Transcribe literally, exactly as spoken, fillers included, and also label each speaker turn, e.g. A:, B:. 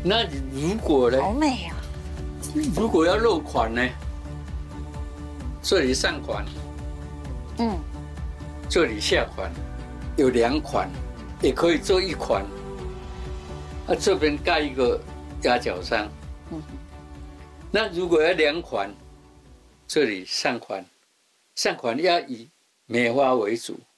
A: 那如果呢？
B: 好美啊！
A: 如果要落款呢？这里上款，
B: 嗯，
A: 这里下款，有两款，也可以做一款。啊，这边盖一个压脚章。嗯，那如果要两款，这里上款，上款要以梅花为主。